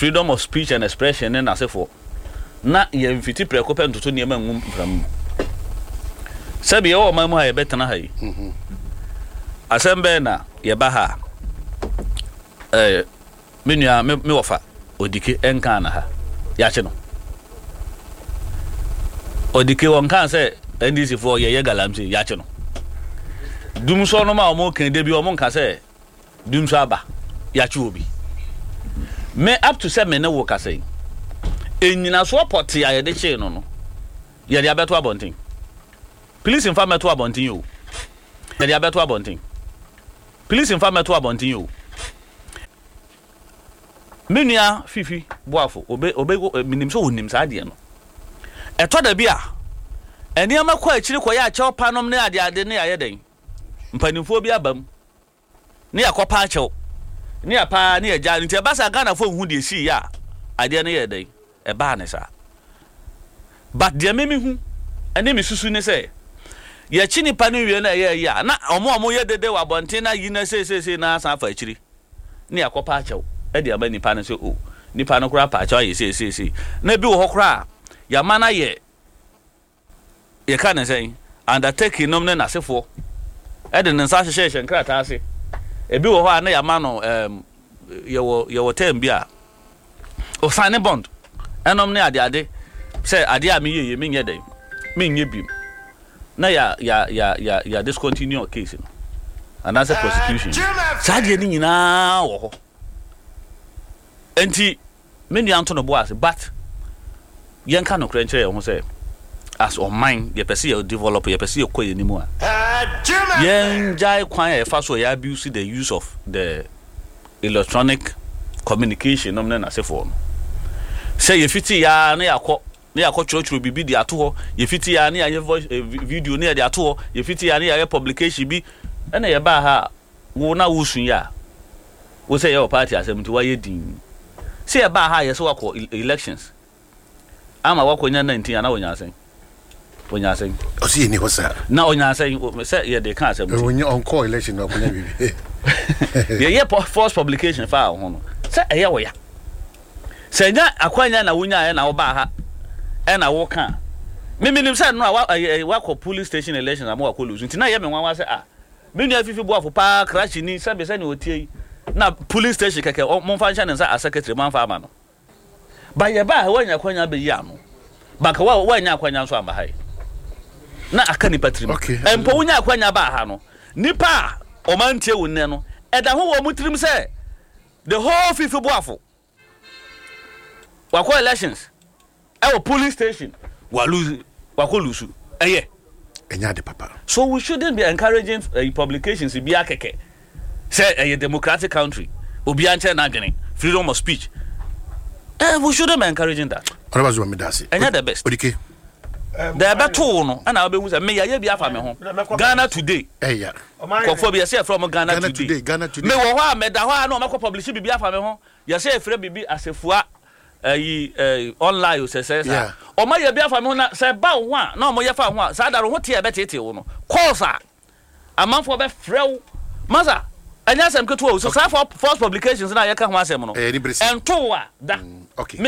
freedom of speech and expression and asefo na ye mfiti prekope ntoto niema ngum fram sabi ye o mamu ha ye betena ha yi asembe na ye ba ha menua me wofa odike enka na ha ya che no odike won kan se NDC for ye galamse ya che no dum so no ma o mo kan de bi o mo nka se dum so aba ya che obi me up to 7 na wo ka say enyina so pot ya ye de che no ye de abeto abontin please inform me to abontin yo ye de abeto abontin please inform me to abontin yo menua fifi boafo obe minim so wonim sa de no eto da bia eni amakwa akiri ko ya achew panom ne ade ne ya den mpanimfo bi abam ne yakopa achew ne apa ne ya nti ebasa Ghana fo hu de si ya ade ne ya den e ba ne sa but de memi hu ene me susu ne se ya chini pa ne wie na ya na omo ye dede wa bonten na yi na se na san fa akiri ne yakopa achew e de aba nipa ne se o nipa no kura pa achew ye se na bi wo hokra ya mana ye can say undertaking nomne na sefo e de nsa hyehyehye nkrata ase e bi wo ho na ya ma no ye wo tem bia o sign bond enom ne ade say ade a me ye me nye den me nye bim na ya discontinue case no and as a prosecution sa de ni nyina wo ho enti me nua anto no bo ase but yen ka no krenche ye ho say as on mine ye pese ye develop ye pese ye koye ni mu a yen jai kwan ye fa so ya abuse the use of the electronic communication no na se for no say ye fiti ya na yakọ choro bibi di ato ho ye fiti ya na ya voice video na ya ato ho ye fiti ya na ya publication bi na ye ba ha wo na wusun ya wo say your party asem ti wa ye din say ye ba ha ye so wakọ elections ama wakonya 19 ana onyasen o si ni hosa na onyasen say ye de kan asem onya on call election no konya bibi ye false publication fa ho no say eye wo ya say nya akwanya na wonya ye na wo ba ha e na wo kan miminim say no wakọ police station election am wakọ lose nti na ye me nwanwa say me nua fifi boafo pa crash ni sabe say ni otie na police station keke mo fa ncha ne say a secretary man fa ama no ba ye ba wanya kwanya be ya no ba ka wanya kwanya so amba hai na aka ni patrim empo wanya kwanya ba ha no nipa o man tie wonne no eda ho wo mutrim say the whole fifi boafo wakọ elections our police station wako lusu enya de papa so we shouldn't be encouraging publications be akeke say a democratic country obi anche na gene freedom of speech we shouldn't be encouraging that onabazo wa medasi enya the best odike the better no na obehu say me ya bi afa me ho Ghana today kofo bi say from Ghana today me wo ho ameda ho na o makọ publish bi afa me ho ya say free bibi asefua online say o ma ye bia fa me na say ba wo a na o mo ye fa ho a sa daro ho tie betete wo no course a amanfo be frew maza anya sem keto so sa for false publications na ye ka ho asem no ento a da